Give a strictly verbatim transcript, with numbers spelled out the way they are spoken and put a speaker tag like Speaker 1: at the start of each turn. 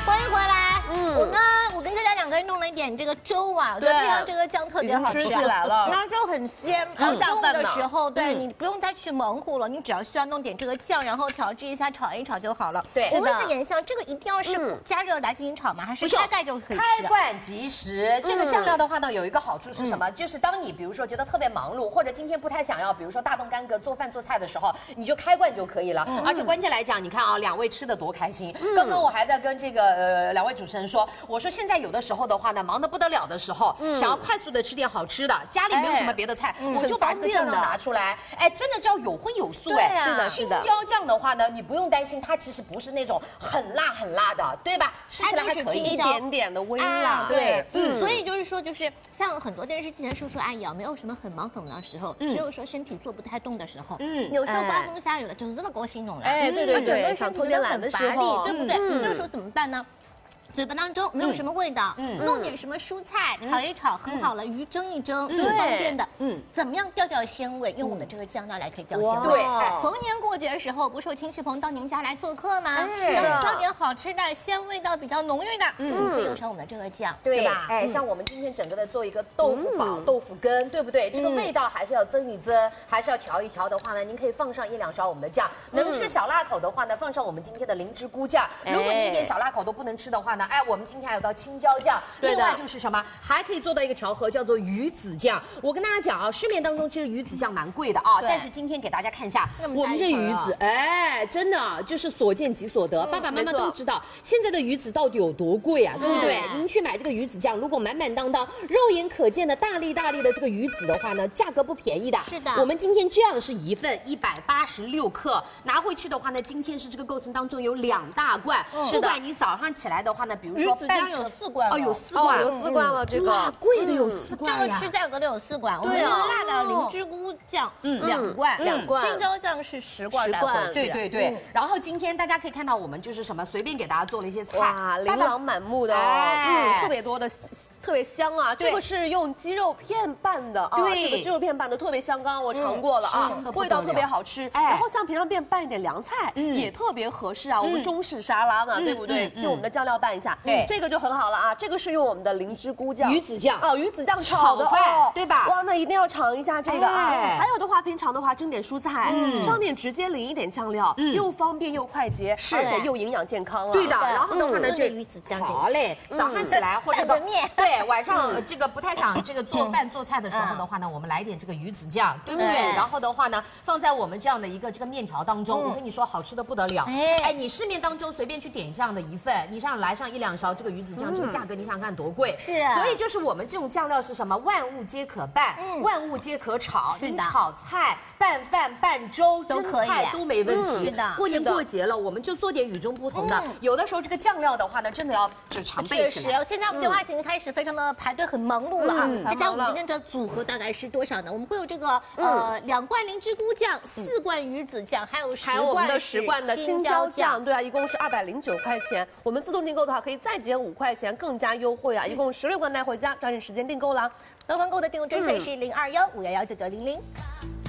Speaker 1: 欢迎回来。
Speaker 2: 嗯，
Speaker 1: 我呢，我跟佳佳两个人弄了一点这个粥啊，我觉得配上这个酱特别好吃，
Speaker 2: 吃起来了。
Speaker 1: 然后粥很鲜，
Speaker 2: 很下饭
Speaker 1: 的时候，对、
Speaker 2: 嗯、
Speaker 1: 你不用再去猛虎了，你只要需要弄点这个酱，然后调制一下，炒一炒就好了。
Speaker 3: 对，
Speaker 1: 我问一下妍香，这个一定要是加热来进行炒吗？还是开盖就可以吃？
Speaker 3: 开罐即食。这个酱料的话呢，有一个好处是什么？就是当你比如说觉得特别忙碌，或者今天不太想要，比如说大动干戈做饭做菜的时候，你就开罐就可以了。而且关键来讲，你看啊，两位吃的多开心。刚刚我还在跟这个呃两位主持人说，我说现在有的时候的话呢，忙得不得了的时候，想要快速的吃点好吃的，家里没有什么别的菜，我就把这个酱料拿出来，哎，真的叫有荤有素哎。
Speaker 2: 是的，
Speaker 3: 青椒酱的话呢，你不用担心，它其实不是那种很辣很辣的，对吧？吃起来还可以，
Speaker 2: 一点点的微辣。
Speaker 1: 对，嗯，所以就是说，就是像很多电视机前叔叔阿姨啊，没有什么很忙很忙的时候，只有说身体做不太动的时候，嗯，有时候刮风下雨了，就是这么高兴弄了，
Speaker 2: 哎，对对对，
Speaker 1: 想
Speaker 2: 拖点懒的时候，
Speaker 1: 对不对？这个时候怎么办呢？嘴巴当中没有什么味道，嗯，弄点什么蔬菜炒一炒，很好了，鱼蒸一蒸，最方便的，嗯，怎么样调调鲜味？用我们的这个酱料来可以调鲜味。
Speaker 3: 对，
Speaker 1: 逢年过节的时候，不是有亲戚朋友到您家来做客吗？
Speaker 3: 是的，
Speaker 1: 烧点好吃的，鲜味道比较浓郁的，嗯，可以用上我们的这个酱，对吧？
Speaker 3: 哎，像我们今天整个的做一个豆腐煲、豆腐羹，对不对？这个味道还是要增一增，还是要调一调的话呢，您可以放上一两勺我们的酱。能吃小辣口的话呢，放上我们今天的灵芝菇酱。如果你一点小辣口都不能吃的话呢，哎，我们今天还有道青椒酱。另外就是什么，还可以做到一个调和，叫做鱼子酱。我跟大家讲啊，市面当中其实鱼子酱蛮贵的啊，但是今天给大家看一下我们这鱼子，哎，真的就是所见即所得。爸爸妈妈都知道现在的鱼子到底有多贵啊，对不对？您去买这个鱼子酱，如果满满当当、肉眼可见的大粒大粒的这个鱼子的话呢，价格不便宜的。
Speaker 1: 是的，
Speaker 3: 我们今天这样是一份一百八十六克，拿回去的话呢，今天是这个构成当中有两大罐。不管你早上起来的话呢，比如说
Speaker 1: 鱼子酱有四罐
Speaker 3: 哦，有四罐，
Speaker 2: 有四罐了，这个
Speaker 3: 贵的有四罐
Speaker 1: 这个吃价格的有四罐，我们辣的灵芝菇酱，嗯，两罐，
Speaker 2: 两罐，
Speaker 1: 青椒酱是十罐，
Speaker 2: 十罐，
Speaker 3: 对对对。然后今天大家可以看到，我们就是什么，随便给大家做了一些菜，
Speaker 2: 哇，琳琅满目的，嗯，特别多的，特别香啊。这个是用鸡肉片拌的啊，这个鸡肉片拌的特别香，刚刚我尝过了啊，味道特别好吃。然后像平常便拌一点凉菜，也特别合适啊。我们中式沙拉嘛，对不对？用我们的酱料拌一下，对，这个就很好了啊。这个是用我们的灵芝菇酱、
Speaker 3: 鱼子酱
Speaker 2: 哦，鱼子酱炒的
Speaker 3: 饭，对吧？
Speaker 2: 哇，那一定要尝一下这个啊。还有的话，平常的话蒸点蔬菜，上面直接淋一点酱料，又方便又快捷，而且又营养健康啊。
Speaker 3: 对的。然后的话呢，这
Speaker 1: 鱼子酱
Speaker 3: 好嘞，早上起来或者
Speaker 1: 面，
Speaker 3: 对，晚上这个不太想这个做饭做菜的时候的话呢，我们来点这个鱼子酱，对不对？然后的话呢，放在我们这样的一个这个面条当中，我跟你说，好吃的不得了。哎，你市面当中随便去点这样的一份，你想来上一两勺这个鱼子酱，这个价格你想想看多贵。
Speaker 1: 是啊。
Speaker 3: 所以就是我们这种酱料是什么？万物皆可拌，万物皆可炒，你炒菜、拌饭、拌粥、蒸菜都没问题。
Speaker 1: 是的。
Speaker 3: 过年过节了，我们就做点与众不同的。有的时候这个酱料的话呢，真的要就常备起来。
Speaker 1: 确实，现在我们电话已经开始非常的排队，很忙碌了啊。再加我们今天的组合大概是多少呢？我们会有这个呃两罐灵芝菇酱，四罐鱼子酱，还有
Speaker 2: 还有我们的十罐的青椒酱。对啊，一共是二百零九块钱。我们自动订购的话可以再减五块钱，更加优惠啊！一共十六罐带回家，抓紧时间订购啦。
Speaker 1: 东方购的订购专线是零二幺五幺幺九九零零。